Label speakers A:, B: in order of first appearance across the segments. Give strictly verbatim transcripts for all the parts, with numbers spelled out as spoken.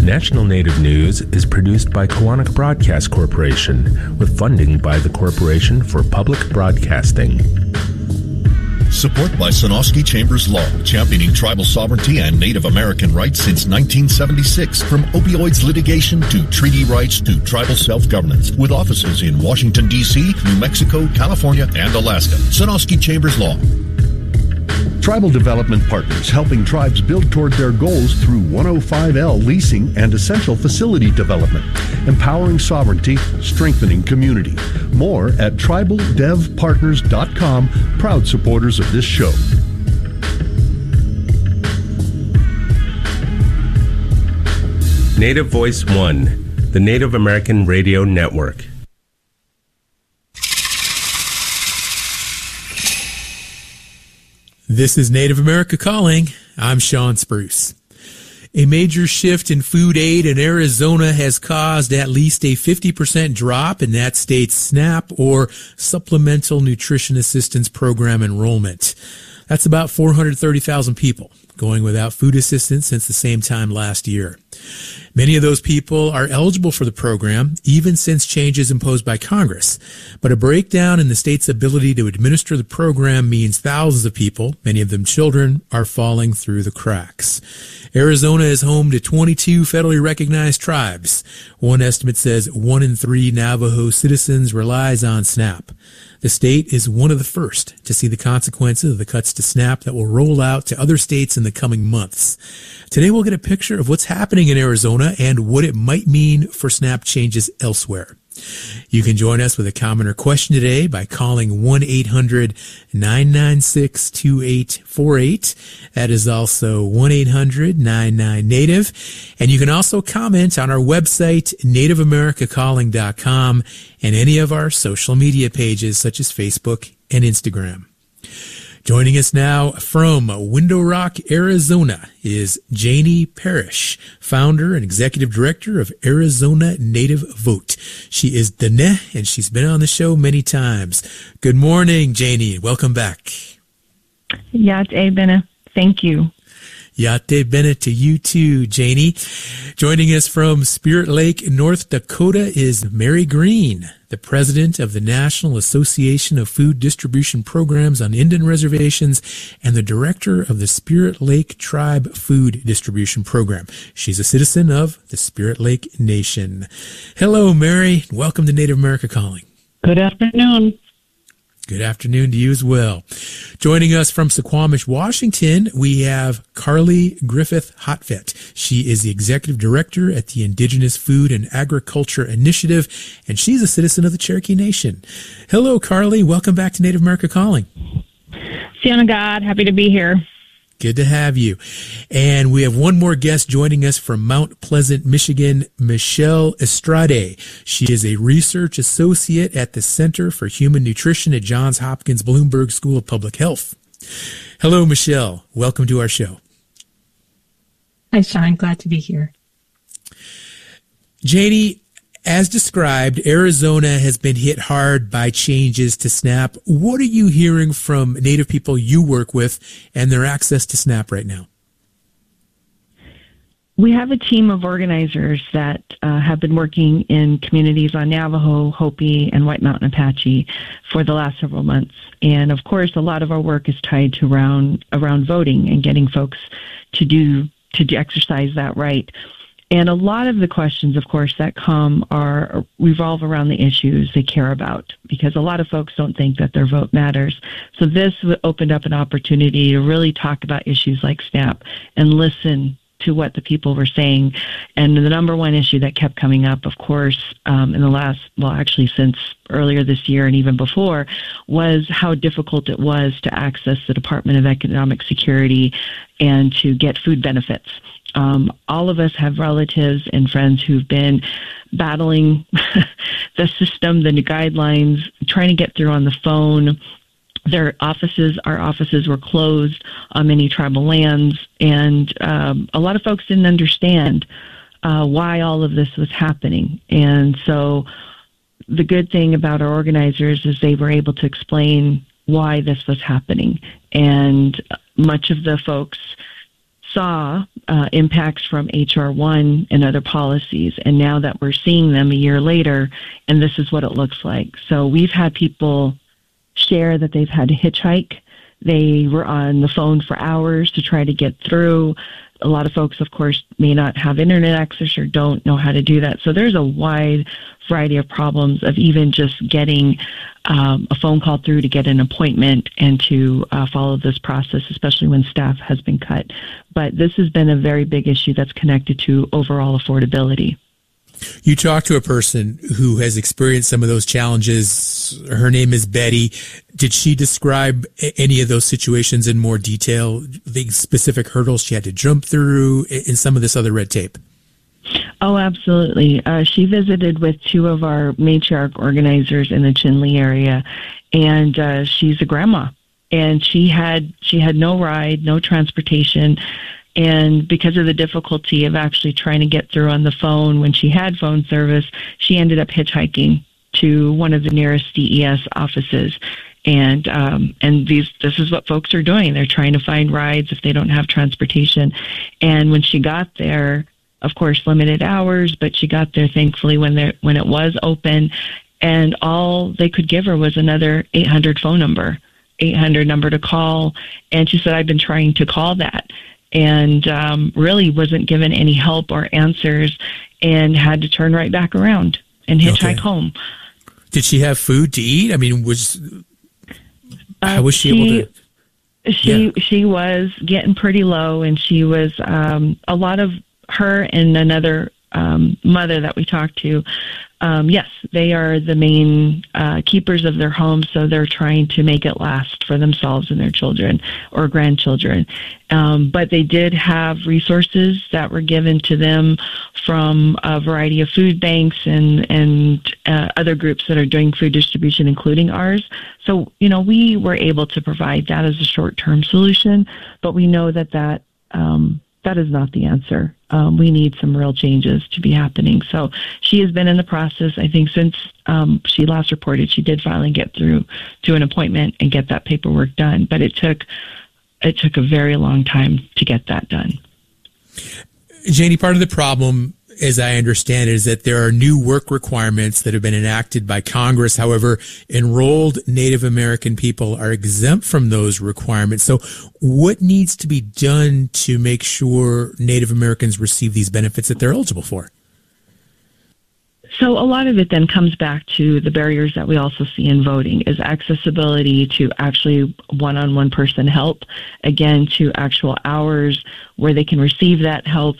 A: National Native News is produced by Koahnic Broadcast Corporation with funding by the Corporation for Public Broadcasting.
B: Support by Sonosky Chambers Law, championing tribal sovereignty and Native American rights since nineteen seventy-six. From opioids litigation to treaty rights to tribal self-governance. With offices in Washington, D C, New Mexico, California, and Alaska. Sonosky Chambers Law.
C: Tribal Development Partners, helping tribes build toward their goals through one oh five L leasing and essential facility development. Empowering sovereignty, strengthening community. More at tribal dev partners dot com, proud supporters of this show.
A: Native Voice One, the Native American Radio Network.
D: This is Native America Calling. I'm Sean Spruce. A major shift in food aid in Arizona has caused at least a fifty percent drop in that state's SNAP, or Supplemental Nutrition Assistance Program, enrollment. That's about four hundred thirty thousand people going without food assistance since the same time last year. Many of those people are eligible for the program, even since changes imposed by Congress. But a breakdown in the state's ability to administer the program means thousands of people, many of them children, are falling through the cracks. Arizona is home to twenty-two federally recognized tribes. One estimate says one in three Navajo citizens relies on SNAP. The state is one of the first to see the consequences of the cuts to SNAP that will roll out to other states in the coming months. Today we'll get a picture of what's happening in Arizona and what it might mean for SNAP changes elsewhere. You can join us with a comment or question today by calling one eight hundred nine nine six two eight four eight. That is also one eight hundred nine nine native. And you can also comment on our website, native america calling dot com, and any of our social media pages such as Facebook and Instagram. Joining us now from Window Rock, Arizona, is Janie Parrish, founder and executive director of Arizona Native Vote. She is Dene, and she's been on the show many times. Good morning, Janie. Welcome back.
E: Yate Bene. Thank you.
D: Yate Bene to you too, Janie. Joining us from Spirit Lake, North Dakota, is Mary Green, the president of the National Association of Food Distribution Programs on Indian Reservations and the director of the Spirit Lake Tribe Food Distribution Program. She's a citizen of the Spirit Lake Nation. Hello, Mary. Welcome to Native America Calling.
E: Good afternoon.
D: Good afternoon to you as well. Joining us from Suquamish, Washington, we have Carly Griffith Hotvet. She is the executive director at the Indigenous Food and Agriculture Initiative, and she's a citizen of the Cherokee Nation. Hello, Carly. Welcome back to Native America Calling.
E: Sienna God, happy to be here.
D: Good to have you. And we have one more guest joining us from Mount Pleasant, Michigan, Michelle Estrade. She is a research associate at the Center for Human Nutrition at Johns Hopkins Bloomberg School of Public Health. Hello, Michelle. Welcome to our show.
F: Hi, Sean. Glad to be here.
D: Janie, as described, Arizona has been hit hard by changes to SNAP. What are you hearing from Native people you work with and their access to SNAP right now?
E: We have a team of organizers that uh, have been working in communities on Navajo, Hopi, and White Mountain Apache for the last several months. And of course, a lot of our work is tied to around around voting and getting folks to do to exercise that right. And a lot of the questions, of course, that come are revolve around the issues they care about, because a lot of folks don't think that their vote matters. So this opened up an opportunity to really talk about issues like SNAP and listen to what the people were saying. And the number one issue that kept coming up, of course, um, in the last, well, actually since earlier this year and even before, was how difficult it was to access the Department of Economic Security and to get food benefits. Um, all of us have relatives and friends who've been battling the system, the new guidelines, trying to get through on the phone. Their offices, our offices were closed on many tribal lands, and um, a lot of folks didn't understand uh, why all of this was happening. And so the good thing about our organizers is they were able to explain why this was happening. And much of the folks saw uh, impacts from H R one and other policies, and now that we're seeing them a year later, and this is what it looks like. So we've had people share that they've had to hitchhike. They were on the phone for hours to try to get through. A lot of folks, of course, may not have internet access or don't know how to do that. So there's a wide variety of problems of even just getting um, a phone call through to get an appointment and to uh, follow this process, especially when staff has been cut. But this has been a very big issue that's connected to overall affordability.
D: You talked to a person who has experienced some of those challenges. Her name is Betty. Did she describe any of those situations in more detail, the specific hurdles she had to jump through, and some of this other red tape?
E: Oh, absolutely. Uh, she visited with two of our matriarch organizers in the Chinle area, and uh, she's a grandma. And she had she had no ride, no transportation. And because of the difficulty of actually trying to get through on the phone when she had phone service, she ended up hitchhiking to one of the nearest D E S offices. And um, and these this is what folks are doing. They're trying to find rides if they don't have transportation. And when she got there, of course, limited hours, but she got there thankfully when there when it was open. And all they could give her was another eight hundred phone number, eight hundred number to call. And she said, I've been trying to call that. And um, really wasn't given any help or answers, and had to turn right back around and hitchhike okay. home.
D: Did she have food to eat? I mean, was
E: uh,
D: was she,
E: she
D: able to?
E: She
D: yeah.
E: she was getting pretty low, and she was um, a lot of her and another um, mother that we talked to. Um, yes, they are the main uh, keepers of their home, so they're trying to make it last for themselves and their children or grandchildren. Um, but they did have resources that were given to them from a variety of food banks and, and uh, other groups that are doing food distribution, including ours. So, you know, we were able to provide that as a short-term solution, but we know that that um, that is not the answer. Um, we need some real changes to be happening. So she has been in the process, I think, since um, she last reported. She did finally get through to an appointment and get that paperwork done, but it took it took a very long time to get that done.
D: Janie, part of the problem, as I understand it, is that there are new work requirements that have been enacted by Congress. However, enrolled Native American people are exempt from those requirements. So what needs to be done to make sure Native Americans receive these benefits that they're eligible for?
E: So a lot of it then comes back to the barriers that we also see in voting, is accessibility to actually one-on-one person help, again, to actual hours where they can receive that help.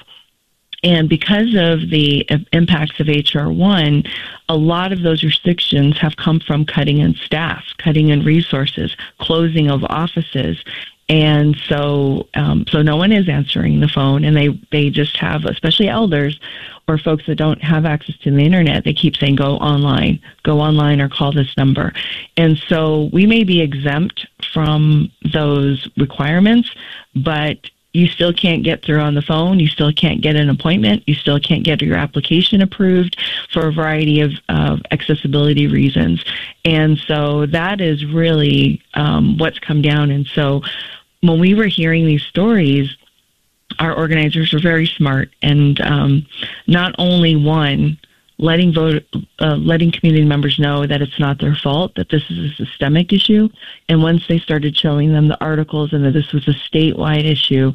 E: And because of the impacts of H R one, a lot of those restrictions have come from cutting in staff, cutting in resources, closing of offices. And so um, so no one is answering the phone, and they, they just have, especially elders or folks that don't have access to the internet, they keep saying, go online, go online or call this number. And so we may be exempt from those requirements, but you still can't get through on the phone. You still can't get an appointment. You still can't get your application approved for a variety of uh, accessibility reasons. And so that is really um, what's come down. And so when we were hearing these stories, our organizers were very smart, and um, not only one, letting vote, uh, letting community members know that it's not their fault, that this is a systemic issue. And once they started showing them the articles and that this was a statewide issue,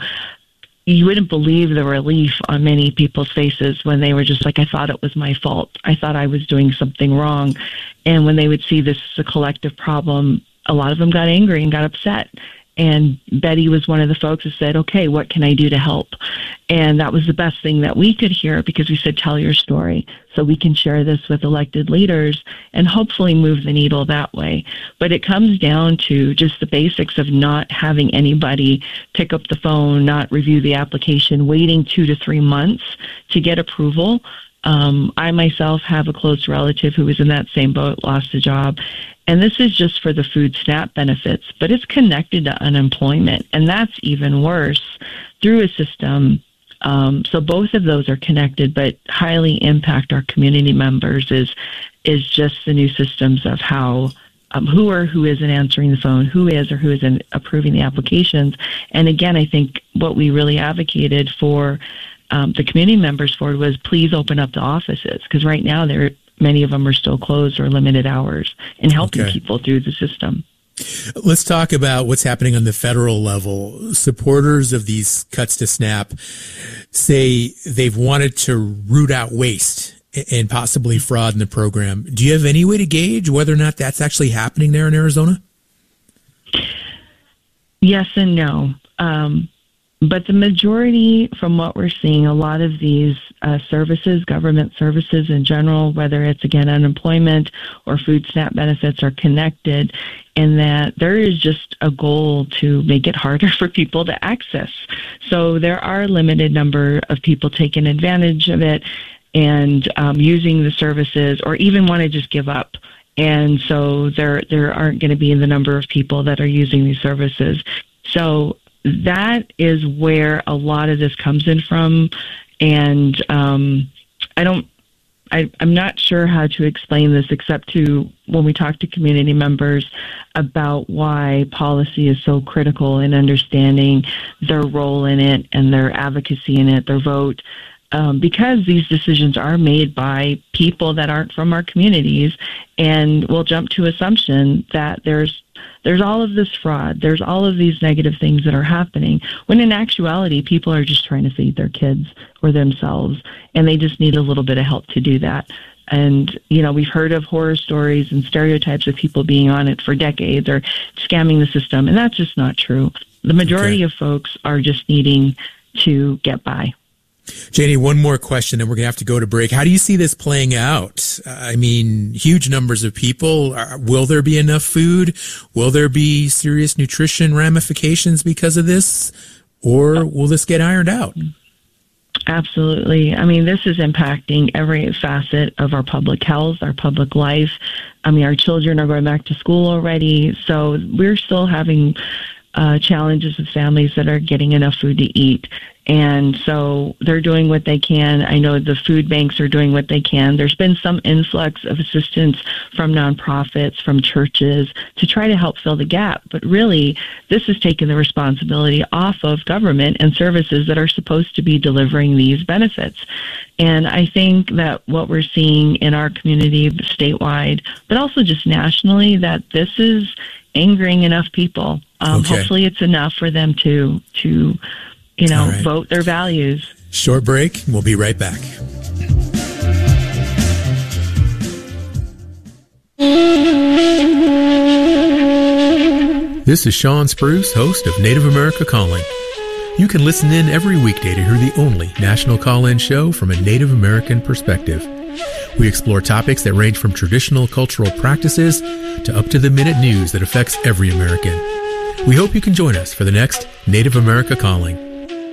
E: you wouldn't believe the relief on many people's faces when they were just like, I thought it was my fault. I thought I was doing something wrong. And when they would see this as a collective problem, a lot of them got angry and got upset. And Betty was one of the folks who said, okay, what can I do to help? And that was the best thing that we could hear, because we said, tell your story so we can share this with elected leaders and hopefully move the needle that way. But it comes down to just the basics of not having anybody pick up the phone, not review the application, waiting two to three months to get approval. Um, I myself have a close relative who was in that same boat, lost a job. And this is just for the food SNAP benefits, but it's connected to unemployment. And that's even worse through a system. Um, so both of those are connected, but highly impact our community members is, is just the new systems of how um, who or who isn't answering the phone, who is or who isn't approving the applications. And again, I think what we really advocated for um, the community members for was please open up the offices, because right now there many of them are still closed or limited hours, and helping
D: Okay.
E: people through the system.
D: Let's talk about what's happening on the federal level. Supporters of these cuts to SNAP say they've wanted to root out waste and possibly fraud in the program. Do you have any way to gauge whether or not that's actually happening there in Arizona?
E: Yes and no. Um, but the majority, from what we're seeing, a lot of these uh, services, government services in general, whether it's, again, unemployment or food SNAP benefits, are connected in that there is just a goal to make it harder for people to access. So there are a limited number of people taking advantage of it and um, using the services, or even want to just give up. And so there there aren't going to be the number of people that are using these services. So that is where a lot of this comes in from. And um, I don't, I, I'm not sure how to explain this, except to when we talk to community members about why policy is so critical in understanding their role in it and their advocacy in it, their vote. Um, because these decisions are made by people that aren't from our communities, and we'll jump to assumption that there's there's all of this fraud, there's all of these negative things that are happening, when in actuality, people are just trying to feed their kids or themselves, and they just need a little bit of help to do that. And, you know, we've heard of horror stories and stereotypes of people being on it for decades or scamming the system, and that's just not true. The majority
D: Okay.
E: of folks are just needing to get by.
D: Janie, one more question, and we're going to have to go to break. How do you see this playing out? I mean, huge numbers of people. Uh, Will there be enough food? Will there be serious nutrition ramifications because of this? Or will this get ironed out?
E: Absolutely. I mean, this is impacting every facet of our public health, our public life. I mean, our children are going back to school already, so we're still having uh, challenges with families that are getting enough food to eat. And so they're doing what they can. I know the food banks are doing what they can. There's been some influx of assistance from nonprofits, from churches, to try to help fill the gap. But really, this is taking the responsibility off of government and services that are supposed to be delivering these benefits. And I think that what we're seeing in our community statewide, but also just nationally, that this is angering enough people. Um,
D: Okay.
E: Hopefully it's enough for them to, to you know,
D: All right.
E: vote their values.
D: Short break. We'll be right back. This is Sean Spruce, host of Native America Calling. You can listen in every weekday to hear the only national call-in show from a Native American perspective. We explore topics that range from traditional cultural practices to up-to-the-minute news that affects every American. We hope you can join us for the next Native America Calling.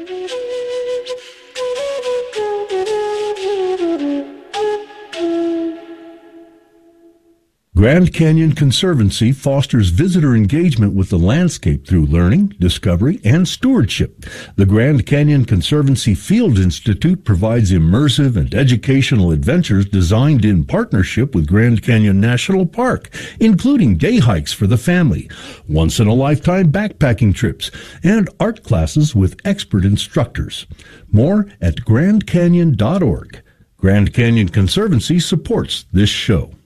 C: Grand Canyon Conservancy fosters visitor engagement with the landscape through learning, discovery, and stewardship. The Grand Canyon Conservancy Field Institute provides immersive and educational adventures designed in partnership with Grand Canyon National Park, including day hikes for the family, once-in-a-lifetime backpacking trips, and art classes with expert instructors. More at grand canyon dot org. Grand Canyon Conservancy supports this show.